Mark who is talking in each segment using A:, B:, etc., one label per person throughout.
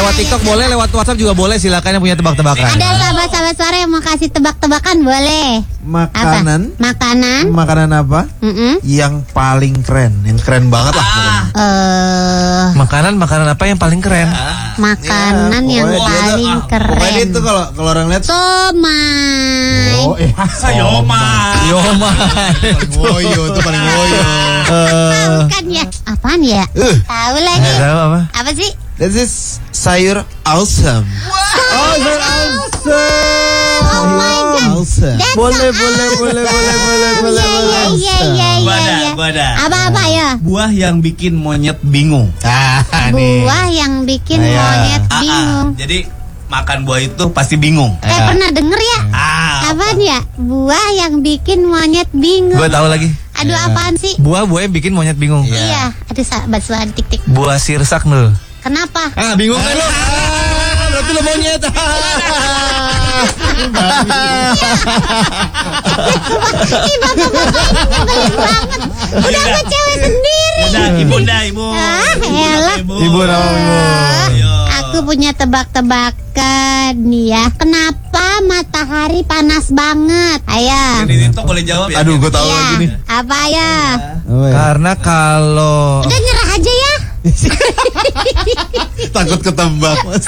A: Lewat TikTok boleh, lewat WhatsApp juga boleh. Silakan yang punya tebak-tebakan.
B: Ada sahabat-sahabat suara yang mau kasih tebak-tebakan boleh.
C: Makanan.
B: Apa? Makanan.
C: Makanan apa? Yang paling keren, yang keren banget lah pokoknya.
A: Makanan apa yang paling keren?
B: Makanan yang paling keren.
C: Pokoknya itu kalau orang lihat
B: somai.
C: Oh,
A: Yomai.
C: paling woyo itu paling woyo.
B: Bukan ya? Apaan ya? Tahu lagi.
A: Tahu apa?
B: Apa sih?
C: This is sayur awesome. Oh, sayur awesome.
B: Oh my god.
C: Awesome.
B: Boleh.
D: Bada.
B: Apa ya?
D: Buah yang bikin monyet bingung.
B: Buah yang bikin monyet bingung.
D: Jadi makan buah itu pasti bingung.
B: Pernah denger ya? Apaan ya? Buah yang bikin monyet bingung.
A: Gue tahu lagi.
B: Aduh, apaan sih?
A: Buah yang bikin monyet bingung.
B: Iya. Aduh, sahabat suara tik-tik.
A: Buah sirsak nul.
B: Kenapa?
A: Bingung kan lo? Berarti lo monyet.
B: Ih, bapak-bapak ini nyebelin banget. Udah sama cewek sendiri.
D: Ibu.
B: Elah.
A: Ibu.
B: Aku punya tebak-tebakan nih ya. Kenapa matahari panas banget? Ayo.
D: Ini tuh boleh jawab ya.
C: Aduh, gue tahu
B: Iya.
C: lagi nih.
B: Apa ya?
A: Karena kalau
B: Udah nyerah aja ya.
C: Takut ketebak, Mas.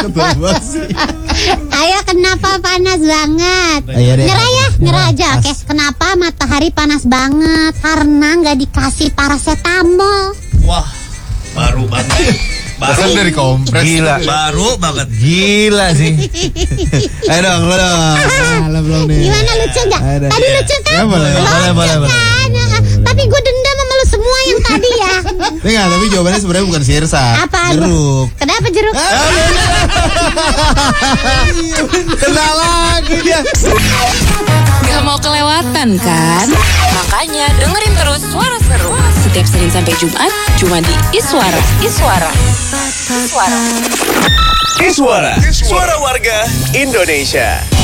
B: Ayo, kenapa panas banget?
C: Ayo deh.
B: Nyerah ya, nyerah aja. Oke, kenapa matahari panas banget? Karena nggak dikasih paracetamol.
D: Wah, baru banget.
C: Bahkan dari kompres.
A: gila.
D: Baru banget.
A: Gila sih.
C: Ayo dong, lo dong. Belum nih.
B: Gimana, lucu nggak?
C: Ayo deh.
B: Tadi lucu kan?
C: Ya, boleh.
B: Lucu kan? Tapi gue dendam sama lu semua yang tadi ya.
C: Enggak, tapi jawabannya sebenarnya bukan sirsak.
B: Apaan?
C: Jeruk.
B: Kenapa jeruk?
C: Kena lagi dia.
E: Gak mau kelewatan kan? Makanya dengerin terus Suara Seru setiap Senin sampai Jumat cuma di Iswara.
F: Iswara, suara warga Indonesia.